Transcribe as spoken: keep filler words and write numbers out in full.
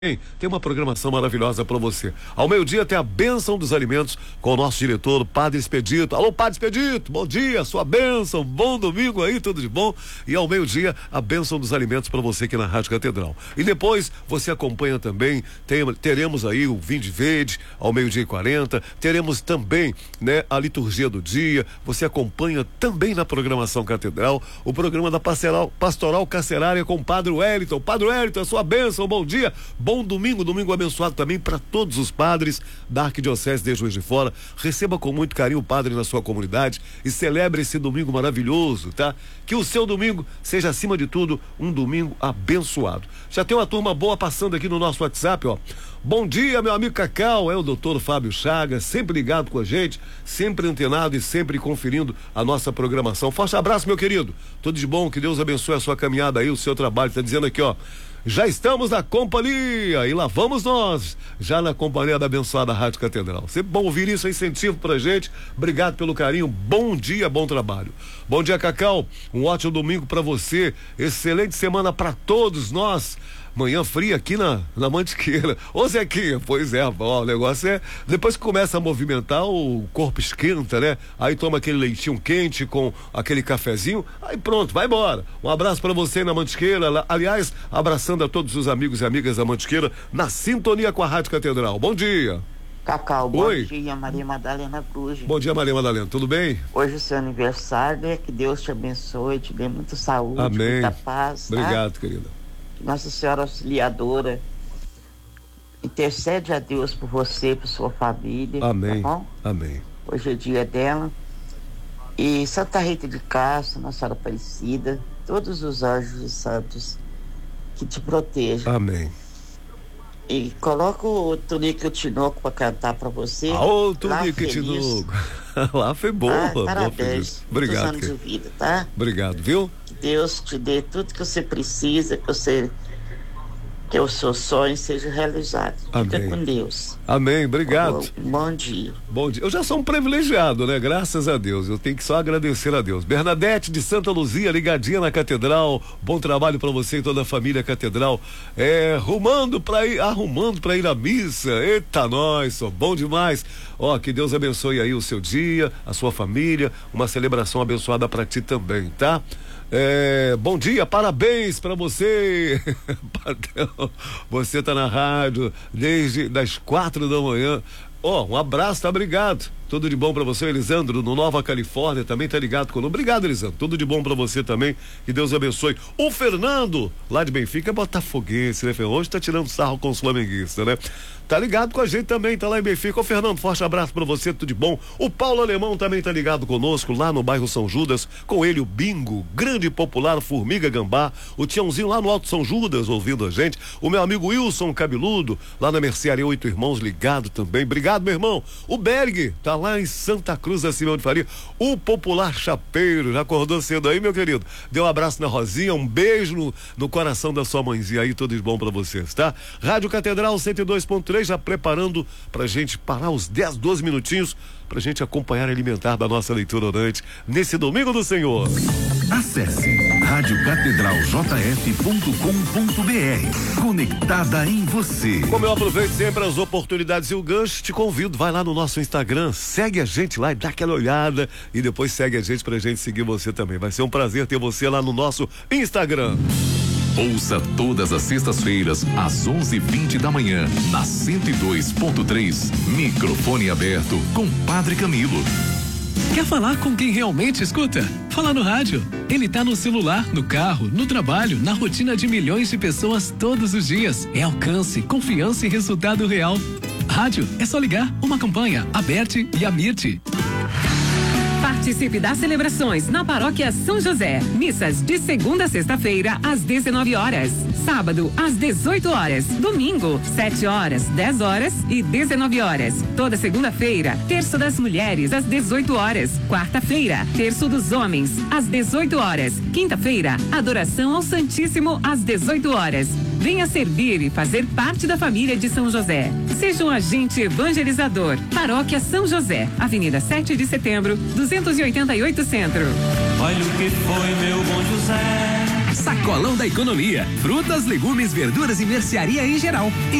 Tem uma programação maravilhosa para você. Ao meio-dia tem a bênção dos alimentos com o nosso diretor, o Padre Expedito. Alô, Padre Expedito, bom dia, sua bênção, bom domingo aí, tudo de bom. E ao meio-dia, a bênção dos alimentos para você aqui na Rádio Catedral. E depois você acompanha também, tem, teremos aí o Vinde Verde ao meio-dia e quarenta, teremos também, né, a liturgia do dia. Você acompanha também na programação Catedral o programa da Pastoral, Pastoral Carcerária com o Padre Wellington. Padre Wellington, a sua bênção, bom dia. Bom domingo, domingo abençoado também para todos os padres da Arquidiocese de Juiz de Fora. Receba com muito carinho o padre na sua comunidade e celebre esse domingo maravilhoso, tá? Que o seu domingo seja, acima de tudo, um domingo abençoado. Já tem uma turma boa passando aqui no nosso WhatsApp, ó. Bom dia, meu amigo Cacau, é o doutor Fábio Chagas, sempre ligado com a gente, sempre antenado e sempre conferindo a nossa programação. Forte abraço, meu querido. Tudo de bom, que Deus abençoe a sua caminhada aí, o seu trabalho. Tá dizendo aqui, ó. Já estamos na companhia e lá vamos nós, já na companhia da abençoada Rádio Catedral. Sempre bom ouvir isso, é incentivo pra gente. Obrigado pelo carinho, bom dia, bom trabalho. Bom dia, Cacau, um ótimo domingo pra você, excelente semana pra todos nós. Manhã fria aqui na, na Mantiqueira. Ô Zequinha, pois é, ó, o negócio é, depois que começa a movimentar, o corpo esquenta, né? Aí toma aquele leitinho quente com aquele cafezinho, aí pronto, vai embora. Um abraço pra você na Mantiqueira, aliás, abraçando a todos os amigos e amigas da Mantiqueira, na sintonia com a Rádio Catedral. Bom dia. Cacau, bom Oi. dia, Maria Madalena Cruz. Bom dia, Maria Madalena, tudo bem? Hoje é seu aniversário, é que Deus te abençoe, te dê muita saúde, amém, muita paz. Obrigado, tá? querida. Nossa Senhora Auxiliadora intercede a Deus por você, por sua família. Amém. Tá bom? Amém. Hoje é dia dela. E Santa Rita de Castro, Nossa Senhora Aparecida, todos os anjos e santos que te protejam. Amém. E coloca o Tunico Tinoco para cantar para você. Ah, ô, Tunico Tinoco. Lá foi boa. Ah, parabéns. Obrigado. Muitos anos de vida, tá? Obrigado, viu? Que Deus te dê tudo que você precisa, que você que o seu sonho seja realizado. Amém. Fica com Deus. Amém, obrigado. Bom, bom dia. Bom dia. Eu já sou um privilegiado, né? Graças a Deus. Eu tenho que só agradecer a Deus. Bernadette de Santa Luzia, ligadinha na Catedral. Bom trabalho pra você e toda a família Catedral. É, arrumando pra ir, arrumando pra ir à missa. Eita, nós, só bom demais. Ó, que Deus abençoe aí o seu dia, a sua família. Uma celebração abençoada pra ti também, tá? É, bom dia, parabéns pra você. Você tá na rádio desde das quatro da manhã. Ó, oh, um abraço, tá? Obrigado. Tudo de bom pra você, Elisandro, no Nova Califórnia, também tá ligado conosco. Obrigado, Elisandro. Tudo de bom pra você também. Que Deus abençoe. O Fernando, lá de Benfica, é botafoguense, né, Fernando? Hoje tá tirando sarro com os flamenguistas, né? Tá ligado com a gente também, tá lá em Benfica. Ô, Fernando, forte abraço pra você, tudo de bom. O Paulo Alemão também tá ligado conosco, lá no bairro São Judas. Com ele, o Bingo, grande e popular Formiga Gambá. O Tiãozinho lá no Alto São Judas, ouvindo a gente. O meu amigo Wilson Cabeludo, lá na Mercearia Oito Irmãos, ligado também. Obrigado, meu irmão. O Berg, tá lá em Santa Cruz da Simeão de Faria. O popular chapeiro, já acordou cedo aí, meu querido? Deu um abraço na Rosinha, um beijo no, no coração da sua mãezinha aí, tudo de bom pra vocês, tá? Rádio Catedral cento e dois ponto três, já preparando pra gente parar uns dez, doze minutinhos pra gente acompanhar e alimentar da nossa leitura orante nesse domingo do Senhor. Acesse rádio catedral j f ponto com ponto b r, conectada em você. Como eu aproveito sempre as oportunidades e o gancho, te convido, vai lá no nosso Instagram, segue a gente lá e dá aquela olhada e depois segue a gente pra gente seguir você também. Vai ser um prazer ter você lá no nosso Instagram. Ouça todas as sextas-feiras às onze e vinte da manhã na cento e dois ponto três, microfone aberto com Padre Camilo. Quer falar com quem realmente escuta? Fala no rádio. Ele tá no celular, no carro, no trabalho, na rotina de milhões de pessoas todos os dias. É alcance, confiança e resultado real. Rádio, é só ligar. Uma campanha, Aberte e Amirte. Participe das celebrações na Paróquia São José. Missas de segunda a sexta-feira, às dezenove horas. Sábado, às dezoito horas. Domingo, sete horas, dez horas e dezenove horas. Toda segunda-feira, terço das mulheres, às dezoito horas. Quarta-feira, terço dos homens, às dezoito horas. Quinta-feira, adoração ao Santíssimo, às dezoito horas. Venha servir e fazer parte da família de São José. Seja um agente evangelizador. Paróquia São José, Avenida sete de Setembro, duzentos e oitenta e oito Centro. Olha o que foi, meu bom José. Sacolão da Economia. Frutas, legumes, verduras e mercearia em geral.